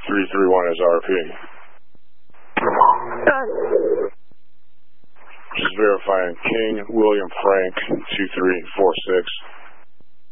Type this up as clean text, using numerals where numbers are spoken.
331 is RP. Just verifying King William Frank 2346.